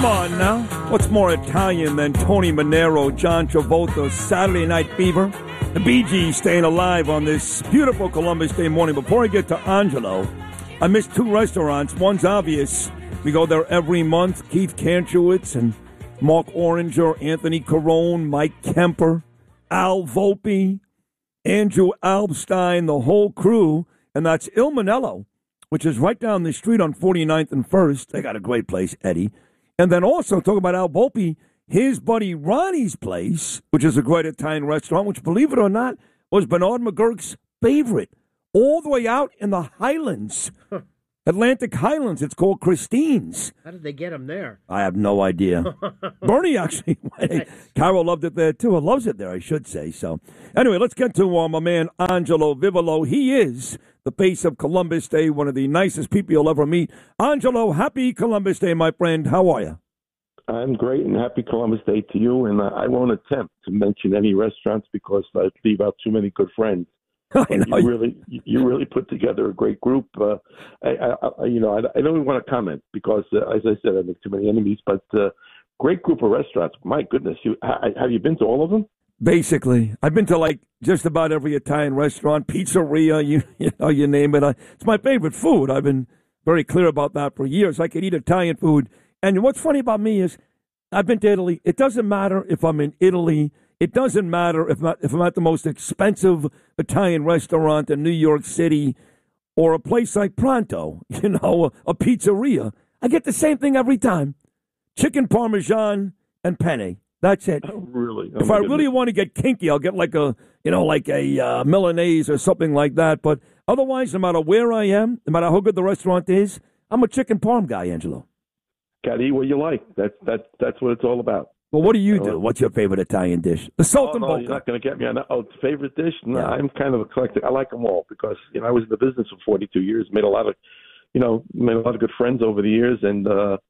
Come on now. What's more Italian than Tony Manero, John Travolta's Saturday Night Fever? The Bee Gees staying alive on this beautiful Columbus Day morning. Before I get to Angelo, I missed two restaurants. One's obvious. We go there every month. Keith Kantrowitz and Mark Oranger, Anthony Carone, Mike Kemper, Al Volpe, Andrew Albstein, the whole crew. And that's Il Manello, which is right down the street on 49th and 1st. They got a great place, Eddie. And then also, talk about Al Volpe, his buddy Ronnie's place, which is a great Italian restaurant, which, believe it or not, was Bernard McGurk's favorite. All the way out in the Highlands, Atlantic Highlands. It's called Christine's. How did they get him there? I have no idea. Bernie actually, Carol loved it there too. Or loves it there, I should say. So, anyway, let's get to my man Angelo Vivolo. He is the face of Columbus Day, one of the nicest people you'll ever meet. Angelo, happy Columbus Day, my friend. How are you? I'm great, and happy Columbus Day to you. And I won't attempt to mention any restaurants because I'd leave out too many good friends. I know. You really put together a great group. I don't even want to comment because, as I said, I make too many enemies. But great group of restaurants. My goodness, have you been to all of them? Basically, I've been to like just about every Italian restaurant, pizzeria, you name it. It's my favorite food. I've been very clear about that for years. I could eat Italian food. And what's funny about me is I've been to Italy. It doesn't matter if I'm in Italy. It doesn't matter if I'm at the most expensive Italian restaurant in New York City or a place like Pronto, a pizzeria. I get the same thing every time. Chicken Parmesan and penne. That's it. Oh, really? If I really want to get kinky, I'll get like a Milanese or something like that. But otherwise, no matter where I am, no matter how good the restaurant is, I'm a chicken parm guy, Angelo. Got to eat what you like. That's what it's all about. Well, what do you do? What's your favorite Italian dish? The Saltimbocca. You're not going to get me on that. Oh, favorite dish? No, yeah. I'm kind of eclectic. I like them all because I was in the business for 42 years. Made a lot of good friends over the years, and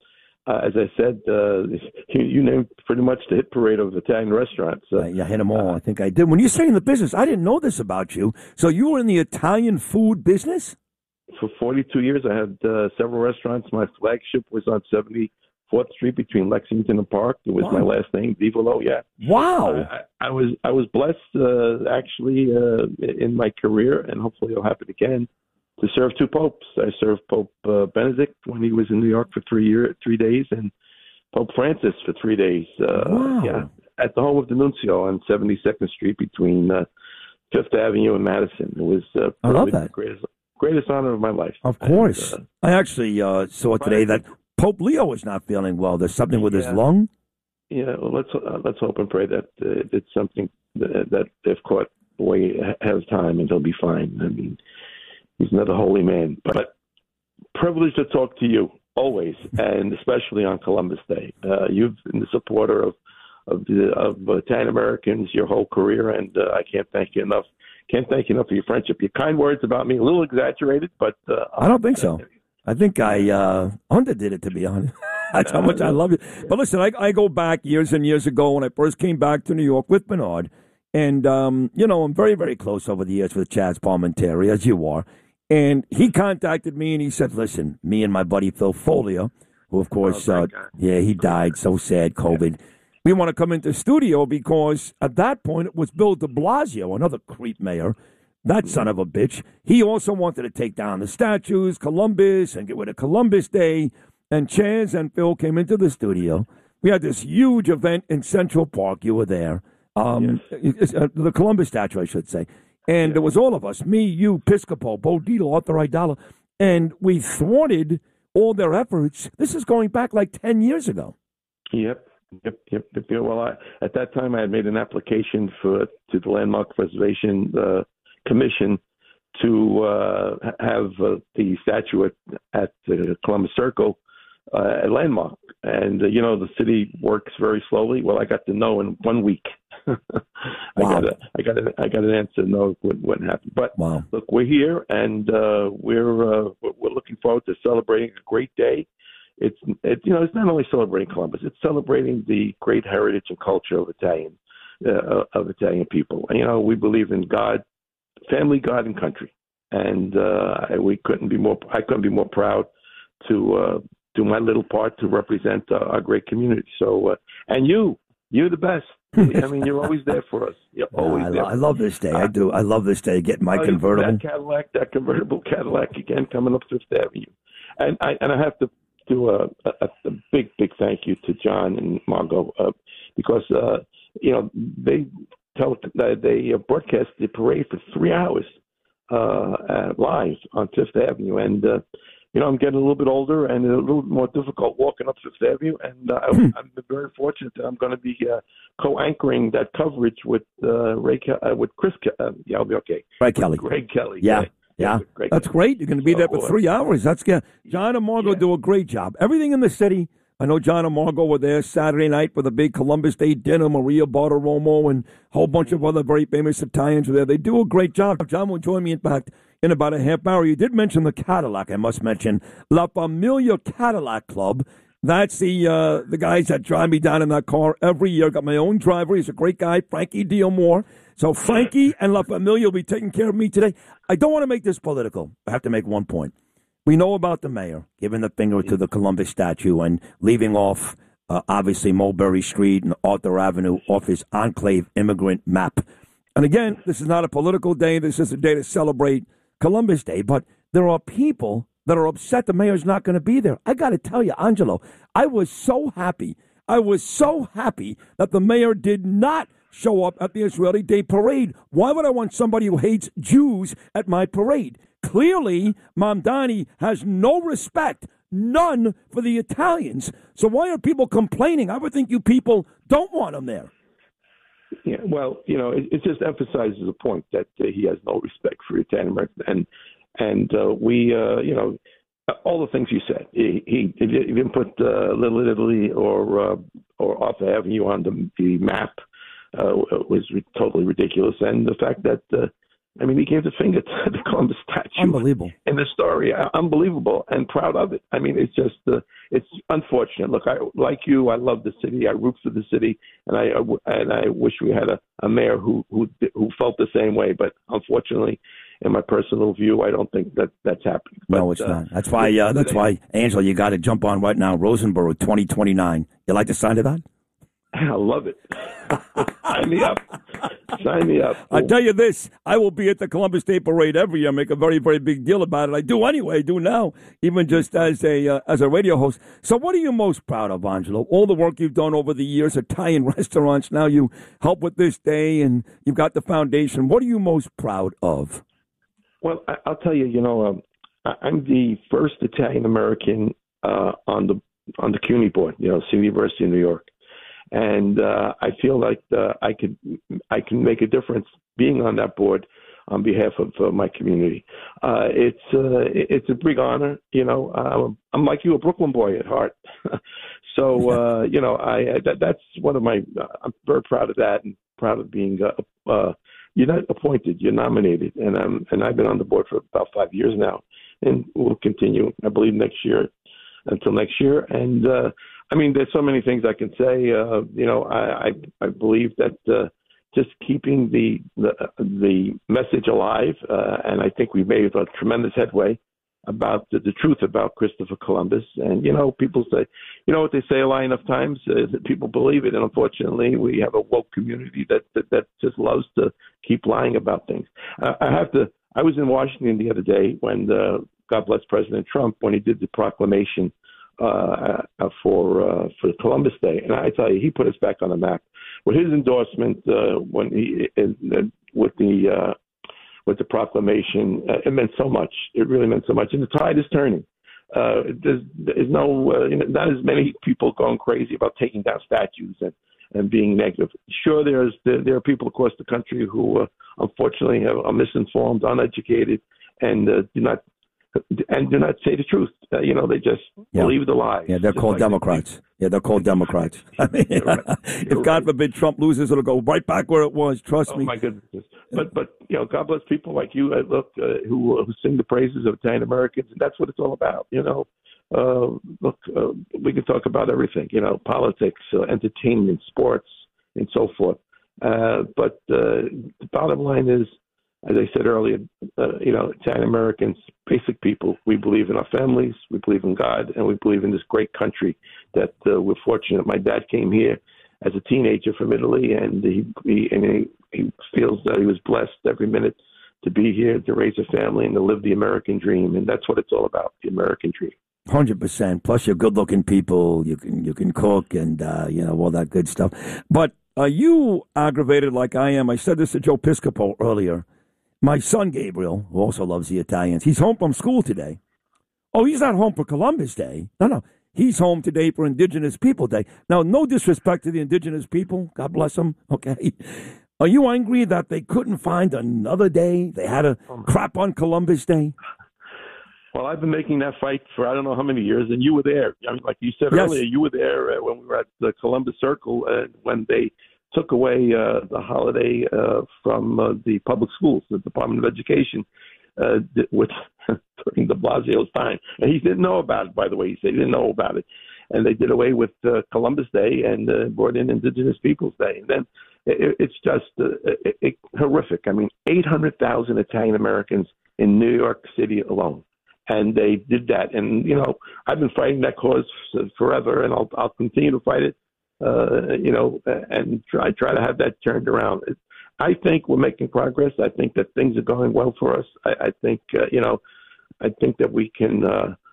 as I said, you named pretty much the hit parade of Italian restaurants. You hit them all. I think I did. When you say in the business, I didn't know this about you. So you were in the Italian food business? For 42 years, I had several restaurants. My flagship was on 74th Street between Lexington and Park. It was my last name, Vivolo. Yeah. Wow. I was blessed actually in my career, and hopefully it'll happen again, to serve two popes. I served Pope Benedict when he was in New York for 3 days, and Pope Francis for 3 days. Wow. Yeah, at the home of the Nuncio on 72nd Street between Fifth Avenue and Madison. It was I love that. Greatest honor of my life. Of course. I actually saw today that Pope Leo is not feeling well. There's something with his lung. Yeah, well, let's hope and pray that it's something that they've caught way ahead of time and he'll be fine. I mean, he's another holy man. But privileged to talk to you always, and especially on Columbus Day. You've been the supporter of Italian Americans your whole career, and I can't thank you enough. Can't thank you enough for your friendship. Your kind words about me, a little exaggerated, but I don't think so. I think I underdid it, to be honest. That's how much I love you. But listen, I go back years and years ago when I first came back to New York with Bernard. And, I'm very, very close over the years with Chaz Palminteri, as you are. And he contacted me and he said, listen, me and my buddy Phil Folia, who, of course, he died. So sad, COVID. Yeah. We want to come into studio because at that point it was Bill de Blasio, another creep mayor. That son of a bitch. He also wanted to take down the statues, Columbus, and get rid of Columbus Day. And Chaz and Phil came into the studio. We had this huge event in Central Park. You were there. The Columbus statue, I should say. And there was all of us, me, you, Piscopo, Bo Dietl, Arthur Aidala. And we thwarted all their efforts. This is going back like 10 years ago. Yep. Well, at that time, I had made an application to the Landmark Preservation Commission to have the statue at the Columbus Circle a landmark. And, the city works very slowly. Well, I got to know in 1 week. Wow. I got an answer to know what happened. But wow. Look, we're here, and we're looking forward to celebrating a great day. It's not only celebrating Columbus; it's celebrating the great heritage and culture of Italian people. And, we believe in God, family, God, and country. And I couldn't be more proud to do my little part to represent our great community. So, and you're the best. I mean, you're always there for us. You're always there. I love this day. I do. I love this day. Getting my convertible. That convertible Cadillac again coming up Fifth Avenue. And I have to do a big thank you to John and Margot because they broadcast the parade for 3 hours live on Fifth Avenue, and I'm getting a little bit older and a little more difficult walking up Fifth Avenue, and I'm very fortunate that I'm going to be co-anchoring that coverage with Chris. I'll be okay. Greg Kelly. Greg Kelly. Yeah. That's great. You're going to be there for 3 hours. That's good. John and Margot do a great job. Everything in the city. I know John and Margot were there Saturday night for the big Columbus Day dinner. Maria Bartiromo and a whole bunch of other very famous Italians were there. They do a great job. John will join me, in fact, in about a half hour. You did mention the Cadillac, I must mention. La Familia Cadillac Club. That's the guys that drive me down in that car every year. Got my own driver. He's a great guy, Frankie Diamore. So Frankie and La Familia will be taking care of me today. I don't want to make this political. I have to make one point. We know about the mayor giving the finger to the Columbus statue and leaving off, obviously, Mulberry Street and Arthur Avenue off his enclave immigrant map. And again, this is not a political day. This is a day to celebrate Columbus Day. But there are people that are upset the mayor's not going to be there. I got to tell you, Angelo, I was so happy. I was so happy that the mayor did not show up at the Israeli Day Parade. Why would I want somebody who hates Jews at my parade? Clearly, Mamdani has no respect, none, for the Italians. So why are people complaining? I would think you people don't want him there. Yeah, well, it just emphasizes the point that he has no respect for Italian Americans, and we, all the things you said. He didn't put Little Italy or Arthur Avenue on the map was totally ridiculous, and the fact that. He gave the finger to the Columbus statue. Unbelievable. In the story, unbelievable, and proud of it. It's just, it's unfortunate. Look, I love the city. I root for the city, and I wish we had a mayor who felt the same way. But unfortunately, in my personal view, I don't think that's happening. No, it's not. That's why, Angela, you got to jump on right now. Rosenborough 2029. You like to sign to that? I love it. Sign me up. Sign me up. I tell you this, I will be at the Columbus Day Parade every year. Make a very, very big deal about it. I do anyway. I do now, even just as a radio host. So what are you most proud of, Angelo? All the work you've done over the years, Italian restaurants. Now you help with this day, and you've got the foundation. What are you most proud of? Well, I'll tell you, I'm the first Italian American on the CUNY board, City University of New York. And I feel like I can make a difference being on that board on behalf of my community. It's a big honor. I'm like you, a Brooklyn boy at heart. So that's one of my. I'm very proud of that and proud of being. You're not appointed. You're nominated, and I've been on the board for about 5 years now, and we'll continue. I believe until next year, and. There's so many things I can say. I believe that just keeping the message alive, and I think we've made a tremendous headway about the truth about Christopher Columbus. And people say, what they say a lot enough times is that people believe it. And unfortunately, we have a woke community that just loves to keep lying about things. I was in Washington the other day when God bless President Trump when he did the proclamation. For Columbus Day, and I tell you, he put us back on the map with his endorsement when he with the proclamation. It meant so much. It really meant so much, and the tide is turning. There's not as many people going crazy about taking down statues and being negative. Sure, there are people across the country who unfortunately are misinformed, uneducated, and do not say the truth. They just believe the lie. Yeah, they're called Democrats. They're called Democrats. If God forbid Trump loses, it'll go right back where it was. Trust me. Oh my goodness! But God bless people like you. Who sing the praises of Italian Americans, and that's what it's all about. We can talk about everything. Politics, entertainment, sports, and so forth. But the bottom line is, as I said earlier, Italian Americans, basic people. We believe in our families, we believe in God, and we believe in this great country that we're fortunate. My dad came here as a teenager from Italy, and he feels that he was blessed every minute to be here, to raise a family, and to live the American dream. And that's what it's all about, the American dream. 100%. Plus, you're good-looking people. You can cook and all that good stuff. But are you aggravated like I am? I said this to Joe Piscopo earlier. My son, Gabriel, who also loves the Italians, he's home from school today. Oh, he's not home for Columbus Day. No. He's home today for Indigenous People Day. Now, no disrespect to the Indigenous people. God bless them, okay? Are you angry that they couldn't find another day? They had to crap on Columbus Day? Well, I've been making that fight for I don't know how many years, and you were there. I mean, like you said earlier, you were there when we were at the Columbus Circle when they took away the holiday from the public schools, the Department of Education, during de Blasio's time. And he didn't know about it, by the way. He said he didn't know about it. And they did away with Columbus Day and brought in Indigenous Peoples Day. And then it's just horrific. I mean, 800,000 Italian Americans in New York City alone. And they did that. And, I've been fighting that cause forever, and I'll continue to fight it. And try to have that turned around. I think we're making progress. I think that things are going well for us. I think that we can,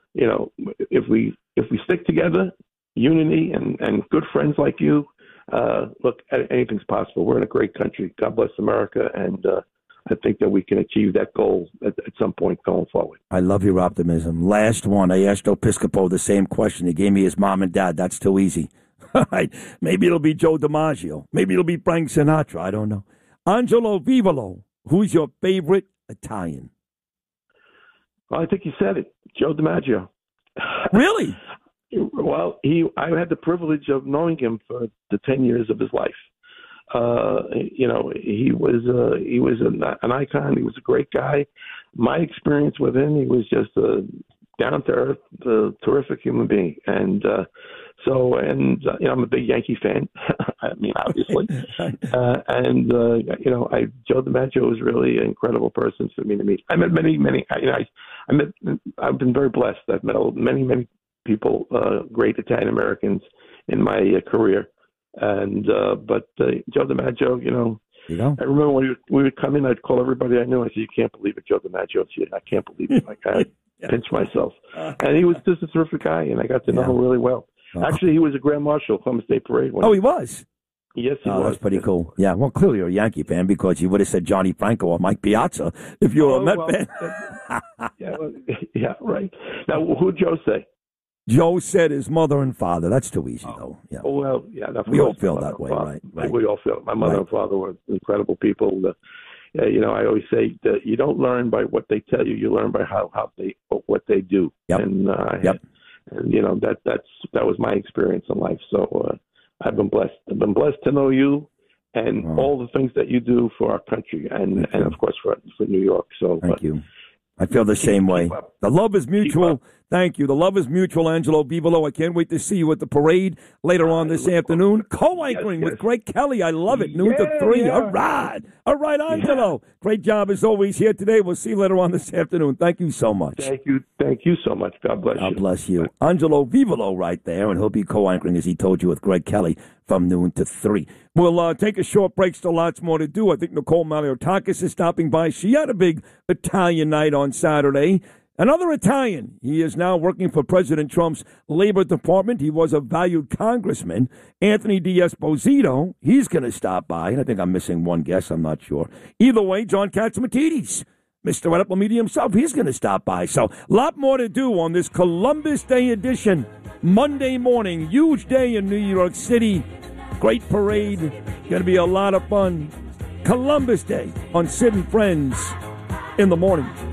if we stick together, unity and good friends like you, look, anything's possible. We're in a great country. God bless America, and I think that we can achieve that goal at some point going forward. I love your optimism. Last one, I asked Piscopo the same question. He gave me his mom and dad. That's too easy. Right. Maybe it'll be Joe DiMaggio. Maybe it'll be Frank Sinatra. I don't know. Angelo Vivolo, who's your favorite Italian? Well, I think you said it. Joe DiMaggio. Really? Well, I had the privilege of knowing him for the 10 years of his life. He was an icon. He was a great guy. My experience with him, he was just a down-to-earth, terrific human being. And I'm a big Yankee fan. I mean, obviously. Joe DiMaggio was really an incredible person for me to meet. I met many. I've been very blessed. I've met many people, great Italian Americans in my career. But Joe DiMaggio, I remember when we would come in, I'd call everybody I knew. I said, "You can't believe it, Joe DiMaggio." I can't believe it. Like I pinch myself. And he was just a terrific guy, and I got to know him really well. Actually, he was a Grand Marshal of Columbus Day Parade. He was? Yes, he was. That's pretty cool. Yeah, well, clearly you're a Yankee fan because you would have said Johnny Franco or Mike Piazza if you were a Met fan. Yeah, right. Now, who'd Joe say? Joe said his mother and father. That's too easy, though. Yeah. Oh, well, yeah. We all feel that way, right? We all feel it. My mother and father were incredible people. I always say that you don't learn by what they tell you. You learn by what they do. Yep. And that was my experience in life. So I've been blessed. I've been blessed to know you and all the things that you do for our country and of course for New York. So thank you. I feel the same way. The love is mutual. Thank you. The love is mutual, Angelo Vivolo. I can't wait to see you at the parade later on this afternoon. Co-anchoring with Greg Kelly. I love it. Noon to 3. Yeah. All right, Angelo. Yeah. Great job as always here today. We'll see you later on this afternoon. Thank you so much. Thank you so much. God bless you. God bless you. Angelo Vivolo right there, and he'll be co-anchoring, as he told you, with Greg Kelly from noon to 3. We'll take a short break. Still lots more to do. I think Nicole Maliotakis is stopping by. She had a big Italian night on Saturday. Another Italian. He is now working for President Trump's Labor Department. He was a valued congressman. Anthony D'Esposito, he's going to stop by. And I think I'm missing one guest. I'm not sure. Either way, John Catsimatidis, Mr. Red Apple Media himself, he's going to stop by. So a lot more to do on this Columbus Day edition. Monday morning, huge day in New York City. Great parade. Going to be a lot of fun. Columbus Day on Sid and Friends in the morning.